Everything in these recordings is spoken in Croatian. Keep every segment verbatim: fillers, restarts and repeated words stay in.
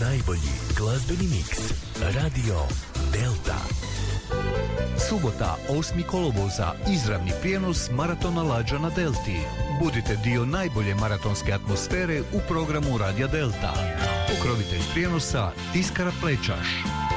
Najbolji glazbeni miks. Radio Delta. Subota, osmi kolovoza, izravni prijenos Maratona Lađa na Delti. Budite dio najbolje maratonske atmosfere u programu Radija Delta. Pokrovitelj prijenosa Tiskara Plečaš.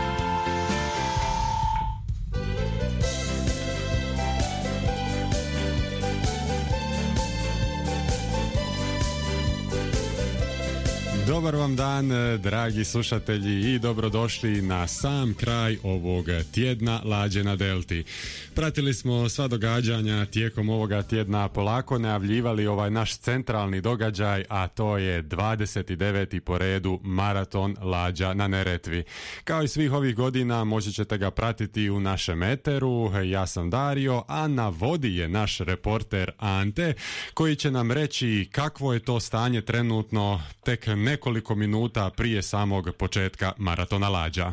Dobar vam dan, dragi slušatelji, i dobrodošli na sam kraj ovog tjedna Lađe na Delti. Pratili smo sva događanja tijekom ovoga tjedna, polako najavljivali ovaj naš centralni događaj, a to je dvadeset deveti po redu Maraton Lađa na Neretvi. Kao i svih ovih godina moći ćete ga pratiti u našem eteru. Ja sam Dario, a na vodi je naš reporter Ante, koji će nam reći kakvo je to stanje trenutno tek nekoliko minuta prije samog početka Maratona Lađa.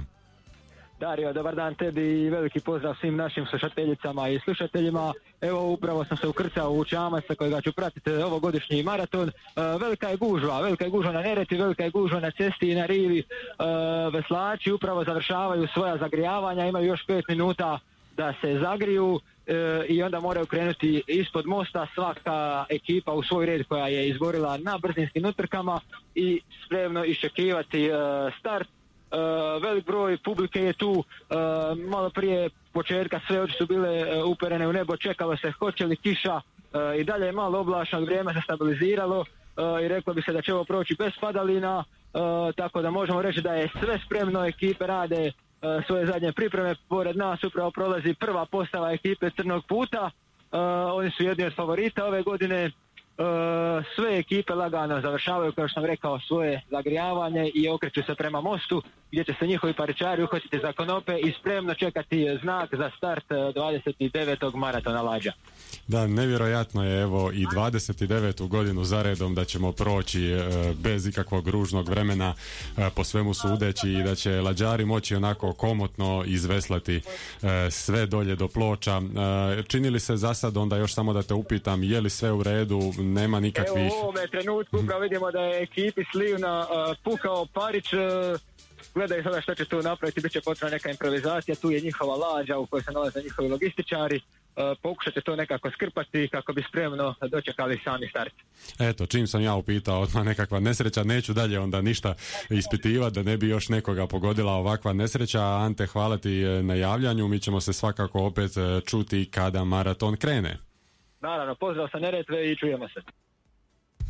Dario, dobar dan tebi i veliki pozdrav svim našim slušateljicama i slušateljima. Evo, upravo sam se ukrcao u čamac sa kojega ću pratiti ovogodišnji maraton. E, velika je gužva, velika je gužva na Neretvi, velika je gužva na cesti i na rivi. E, veslači upravo završavaju svoja zagrijavanja, imaju još pet minuta da se zagriju e, i onda moraju krenuti ispod mosta, svaka ekipa u svoj red koja je izborila na brzinskim utrkama i spremno iščekivati e, start. Uh, velik broj publike je tu, uh, malo prije početka sve oči su bile uh, uperene u nebo, čekalo se hoće li kiša, uh, i dalje je malo oblačno, vrijeme se stabiliziralo uh, i reklo bi se da će ovo proći bez padalina, uh, tako da možemo reći da je sve spremno, ekipe rade uh, svoje zadnje pripreme. Pored nas upravo prolazi prva postava ekipe Crnog puta, uh, oni su jedni od favorita ove godine. Uh, sve ekipe lagano završavaju, kao što sam rekao, svoje zagrijavanje i okreću se prema mostu gdje će se njihovi paričari uhvatiti za konope i spremno čekati znak za start dvadeset devetog Maratona Lađa. Da, nevjerojatno je, evo, i dvadeset devetu godinu zaredom da ćemo proći e, bez ikakvog ružnog vremena, e, po svemu sudeći, i da će lađari moći onako komotno izveslati e, sve dolje do Ploča. E, čini li se za sad, onda još samo da te upitam, je li sve u redu, nema nikakvih... Evo, u ovome trenutku upravo vidimo da je ekipi Slivna uh, pukao parić, uh, gledaju sada što će tu napraviti, bit će potrebna neka improvizacija, tu je njihova lađa u kojoj se nalaze njihovi logističari. Uh, pokušajte to nekako skrpati kako bi spremno dočekali sami start. Eto, čim sam ja upitao, odmah nekakva nesreća, neću dalje onda ništa ispitivati da ne bi još nekoga pogodila ovakva nesreća. Ante, hvala ti na javljanju, mi ćemo se svakako opet čuti kada maraton krene. Naravno, pozdrav sa Neretve i čujemo se.